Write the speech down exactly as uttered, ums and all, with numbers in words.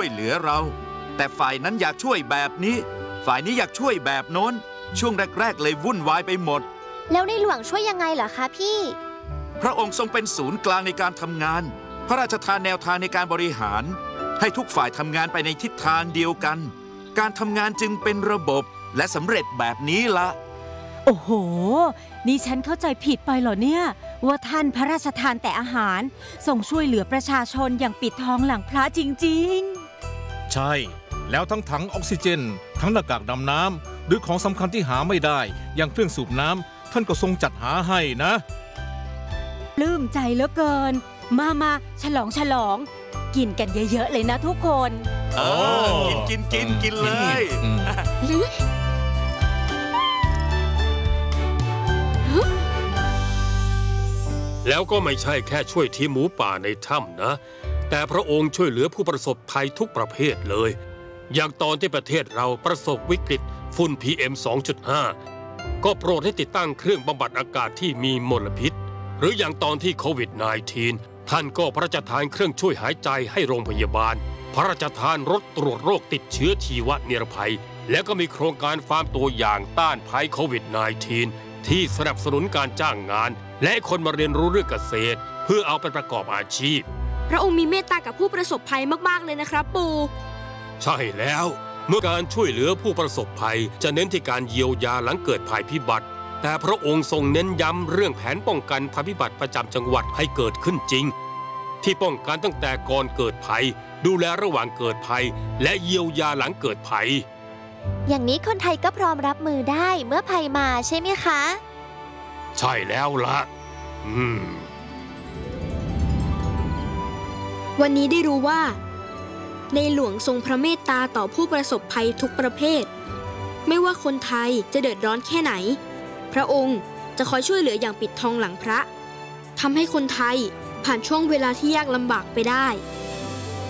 วยเหลือเราแต่ฝ่ายนั้นอยากช่วยแบบนี้ฝ่ายนี้อยากช่วยแบบโน้นช่วงแรกๆเลยวุ่นวายไปหมดแล้วในหลวงช่วยยังไงเหรอคะพี่พระองค์ทรงเป็นศูนย์กลางในการทำงานพระราชทานแนวทางในการบริหารให้ทุกฝ่ายทำงานไปในทิศทางเดียวกันการทำงานจึงเป็นระบบและสำเร็จแบบนี้ละโอ้โหนี่ฉันเข้าใจผิดไปเหรอเนี่ยว่าท่านพระราชทานแต่อาหารส่งช่วยเหลือประชาชนอย่างปิดทองหลังพระจริงๆใช่แล้วทั้งถังออกซิเจนทั้งหน้ากากดำน้ำหรือของสำคัญที่หาไม่ได้อย่างเครื่องสูบน้ำท่านก็ทรงจัดหาให้นะปลื้มใจเหลือเกินมามาฉลองฉลองกินกันเยอะๆเลยนะทุกคนเออกินกินกินกินเลยแล้วก็ไม่ใช่แค่ช่วยทีมหมูป่าในถ้ำนะแต่พระองค์ช่วยเหลือผู้ประสบภัยทุกประเภทเลยอย่างตอนที่ประเทศเราประสบวิกฤตฝุ่น พี เอ็ม สองจุดห้า ก็โปรดให้ติดตั้งเครื่องบำบัดอากาศที่มีมลพิษหรืออย่างตอนที่โควิด สิบเก้า ท่านก็พระราชทานเครื่องช่วยหายใจให้โรงพยาบาลพระราชทานรถตรวจโรคติดเชื้อชีวนิรภัยและก็มีโครงการฟาร์มตัวอย่างต้านภัยโควิด สิบเก้า ที่สนับสนุนการจ้างงานและคนมาเรียนรู้เรื่องเกษตรเพื่อเอาไปประกอบอาชีพพระองค์มีเมตตากับผู้ประสบภัยมากๆเลยนะครับปู่ใช่แล้วเมื่อการช่วยเหลือผู้ประสบภัยจะเน้นที่การเยียวยาหลังเกิดภัยพิบัติแต่พระองค์ทรงเน้นย้ำเรื่องแผนป้องกันภัยพิบัติประจำจังหวัดให้เกิดขึ้นจริงที่ป้องกันตั้งแต่ก่อนเกิดภัยดูแลระหว่างเกิดภัยและเยียวยาหลังเกิดภัยอย่างนี้คนไทยก็พร้อมรับมือได้เมื่อภัยมาใช่ไหมคะใช่แล้วล่ะอืมวันนี้ได้รู้ว่าในหลวงทรงพระเมตตาต่อผู้ประสบภัยทุกประเภทไม่ว่าคนไทยจะเดือดร้อนแค่ไหนพระองค์จะคอยช่วยเหลืออย่างปิดทองหลังพระทำให้คนไทยผ่านช่วงเวลาที่ยากลำบากไปได้